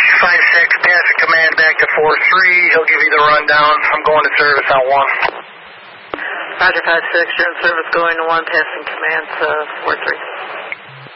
5-6, passing command back to 4-3. He'll give you the rundown. I'm going to service on 1. Roger, 5-6, you're in service going to 1, passing command to 4-3.